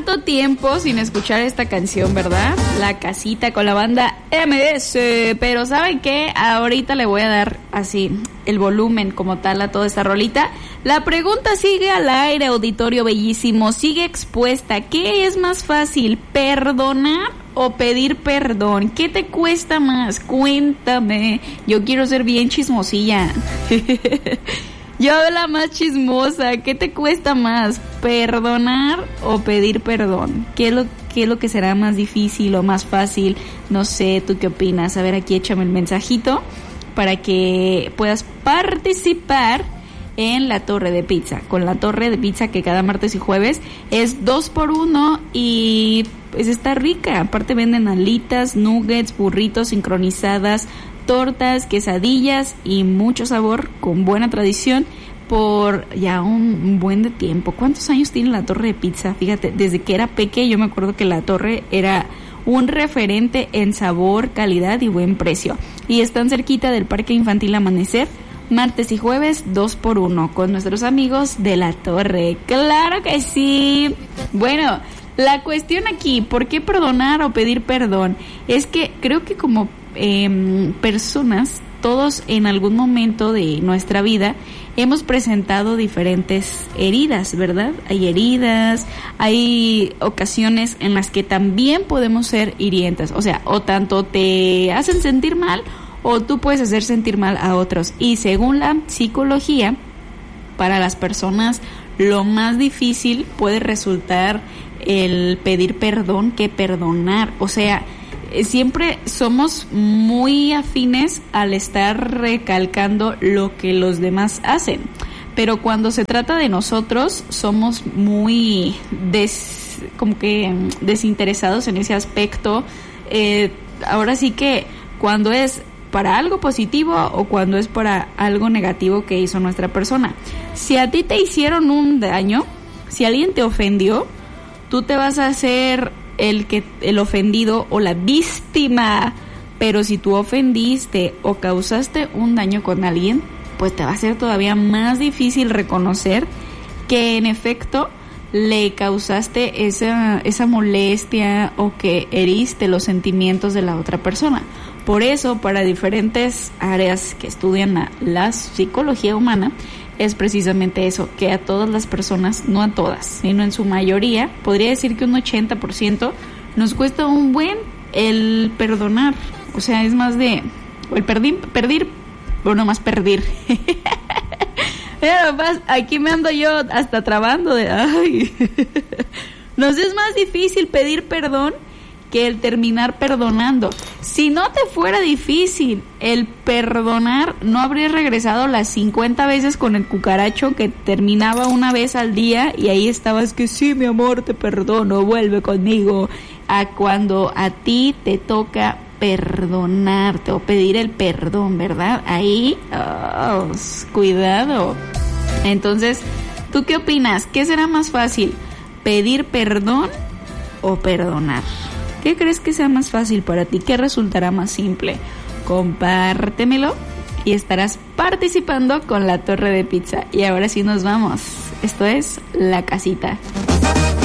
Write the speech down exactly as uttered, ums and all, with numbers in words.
¿Cuánto tiempo sin escuchar esta canción, verdad? La Casita con la banda M S. Pero ¿saben qué? Ahorita le voy a dar así el volumen como tal a toda esta rolita. La pregunta sigue al aire, auditorio bellísimo. Sigue expuesta. ¿Qué es más fácil, perdonar o pedir perdón? ¿Qué te cuesta más? Cuéntame. Yo quiero ser bien chismosilla. Yo la más chismosa. ¿Qué te cuesta más? ¿Perdonar o pedir perdón? ¿Qué es lo, qué es lo que será más difícil o más fácil? No sé, ¿tú qué opinas? A ver, aquí échame el mensajito para que puedas participar en la torre de pizza. Con la torre de pizza que cada martes y jueves es dos por uno y pues está rica. Aparte venden alitas, nuggets, burritos sincronizadas, tortas, quesadillas y mucho sabor con buena tradición por ya un buen de tiempo. ¿Cuántos años tiene la torre de pizza? Fíjate, desde que era pequeña yo me acuerdo que la torre era un referente en sabor, calidad y buen precio. Y están cerquita del Parque Infantil Amanecer, martes y jueves dos por uno con nuestros amigos de la torre. ¡Claro que sí! Bueno, la cuestión aquí, ¿por qué perdonar o pedir perdón? Es que creo que como eh, personas, todos en algún momento de nuestra vida hemos presentado diferentes heridas, ¿verdad? Hay heridas, hay ocasiones en las que también podemos ser hirientas, o sea, o tanto te hacen sentir mal o tú puedes hacer sentir mal a otros. Y según la psicología, para las personas lo más difícil puede resultar el pedir perdón que perdonar. O sea, siempre somos muy afines al estar recalcando lo que los demás hacen, pero cuando se trata de nosotros somos muy des, como que desinteresados en ese aspecto. Eh, ahora sí que cuando es para algo positivo o cuando es para algo negativo que hizo nuestra persona. Si a ti te hicieron un daño, si alguien te ofendió, tú te vas a hacer el que el ofendido o la víctima. Pero si tú ofendiste o causaste un daño con alguien, pues te va a ser todavía más difícil reconocer que en efecto le causaste esa, esa molestia o que heriste los sentimientos de la otra persona. Por eso, para diferentes áreas que estudian la, la psicología humana, es precisamente eso, que a todas las personas, no a todas, sino en su mayoría, podría decir que un ochenta por ciento, nos cuesta un buen el perdonar. O sea, es más de, el perdir, perdir, bueno, más perder. Pero más, aquí me ando yo hasta trabando de, ay. Nos es más difícil pedir perdón que el terminar perdonando. Si no te fuera difícil el perdonar, no habrías regresado las cincuenta veces con el cucaracho que terminaba una vez al día y ahí estabas que sí, mi amor, te perdono, vuelve conmigo. A cuando a ti te toca perdonarte o pedir el perdón, ¿verdad? Ahí, oh, cuidado. Entonces, ¿tú qué opinas? ¿Qué será más fácil? ¿Pedir perdón o perdonar? ¿Qué crees que sea más fácil para ti? ¿Qué resultará más simple? Compártemelo y estarás participando con la torre de pizza. Y ahora sí nos vamos. Esto es La Casita.